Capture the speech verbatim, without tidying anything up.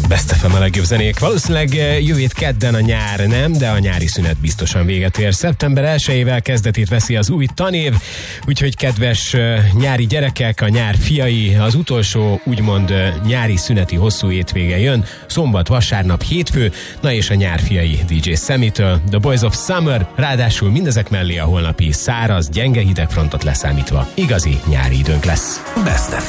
Best ef em a legjobb zenék. Valószínűleg jövő hét kedden a nyár nem, de a nyári szünet biztosan véget ér. szeptember elsejével kezdetét veszi az új tanév, úgyhogy kedves nyári gyerekek, a nyár fiai, az utolsó úgymond nyári szüneti hosszú hétvége jön, szombat, vasárnap, hétfő, na és a nyár fiai dé dzsé Sammy-től, The Boys of Summer, ráadásul mindezek mellé a holnapi száraz, gyenge hidegfrontot leszámítva igazi nyári időnk lesz. Best ef em.